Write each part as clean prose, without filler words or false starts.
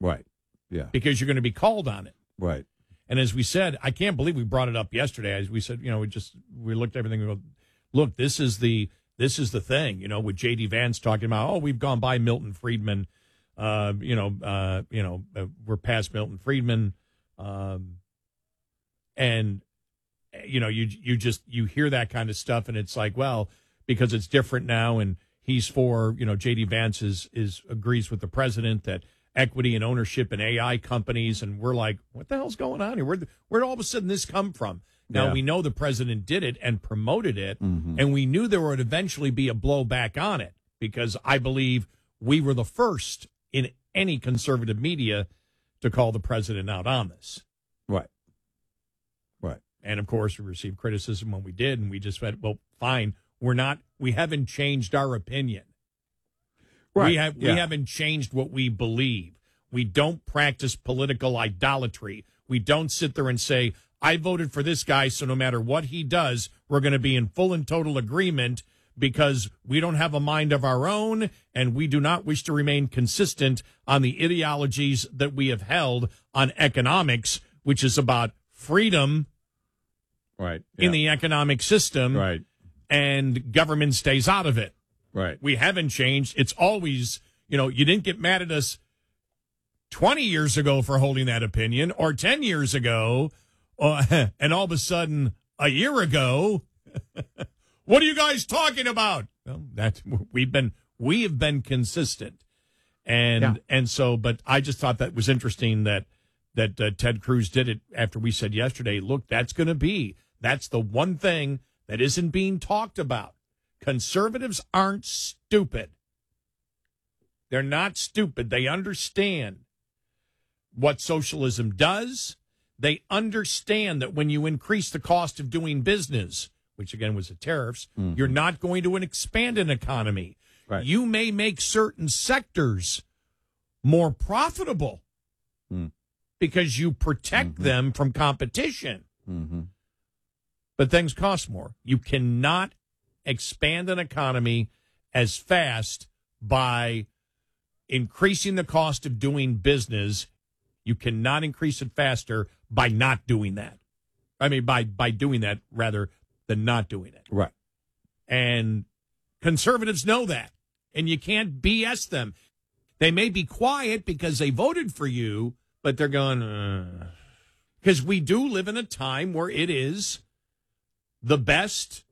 Right. Yeah. Because you're going to be called on it. Right. And as we said, I can't believe we brought it up yesterday. As we said, we looked at everything and go, look, this is the thing, with J.D. Vance talking about, we've gone by Milton Friedman. We're past Milton Friedman. And you hear that kind of stuff and it's like, well, because it's different now and he's for, J.D. Vance agrees with the president that equity and ownership in AI companies, and we're like, what the hell's going on here? Where'd all of a sudden this come from? Now, we know the president did it and promoted it, and we knew there would eventually be a blowback on it, because I believe we were the first in any conservative media to call the president out on this. Right. And, of course, we received criticism when we did, and we just said, well, fine, we haven't changed our opinion. Right. We haven't changed what we believe. We don't practice political idolatry. We don't sit there and say, I voted for this guy, so no matter what he does, we're going to be in full and total agreement, because we don't have a mind of our own, and we do not wish to remain consistent on the ideologies that we have held on economics, which is about freedom in the economic system, and government stays out of it. Right. We haven't changed. It's always, you didn't get mad at us 20 years ago for holding that opinion, or 10 years ago, and all of a sudden, a year ago, what are you guys talking about? Well, we have been consistent. And so, but I just thought that was interesting that Ted Cruz did it after we said yesterday, look, that's the one thing that isn't being talked about. Conservatives aren't stupid. They're not stupid. They understand what socialism does. They understand that when you increase the cost of doing business, which again was the tariffs, you're not going to expand an economy. Right. You may make certain sectors more profitable because you protect them from competition. But things cost more. You cannot expand an economy as fast by increasing the cost of doing business. You cannot increase it faster by not doing that. I mean, by doing that rather than not doing it. Right. And conservatives know that. And you can't BS them. They may be quiet because they voted for you, but they're going, because we do live in a time where it is the best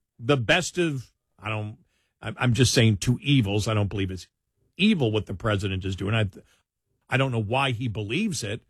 of, I'm just saying two evils. I don't believe it's evil what the president is doing. I don't know why he believes it.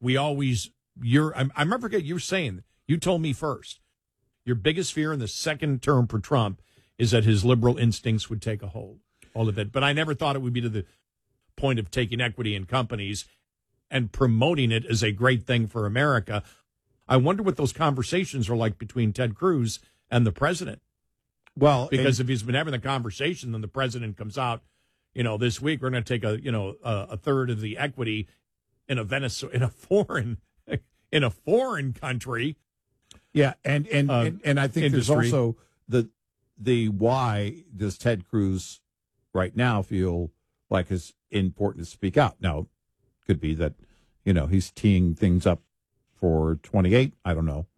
I remember you were saying, you told me first, your biggest fear in the second term for Trump is that his liberal instincts would take a hold of it. But I never thought it would be to the point of taking equity in companies and promoting it as a great thing for America. I wonder what those conversations are like between Ted Cruz and the president. Well, because if he's been having the conversation, then the president comes out, this week we're going to take a third of the equity in a foreign country. Yeah, and I think industry. There's also the why does Ted Cruz right now feel like it's important to speak out? Now, it could be that he's teeing things up for 28. I don't know.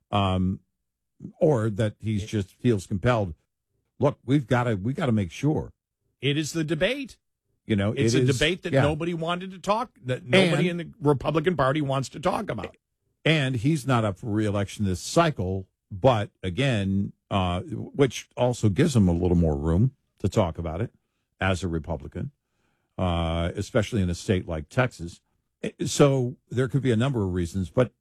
Or that he just feels compelled. Look, we got to make sure. It is the debate. It's a debate that nobody wanted to talk, that nobody in the Republican Party wants to talk about. And he's not up for re-election this cycle, but again, which also gives him a little more room to talk about it as a Republican, especially in a state like Texas. So there could be a number of reasons, but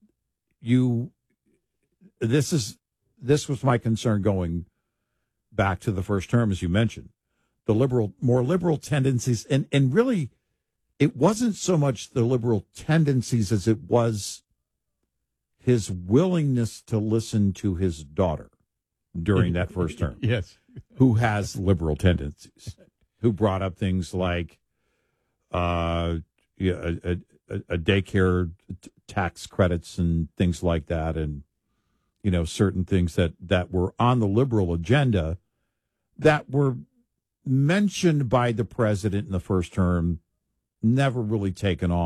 this was my concern going back to the first term, as you mentioned, the more liberal tendencies, and really, it wasn't so much the liberal tendencies as it was his willingness to listen to his daughter during that first term. Yes, who has liberal tendencies, who brought up things like a daycare tax credits and things like that, and certain things that were on the liberal agenda that were mentioned by the president in the first term, never really taken on.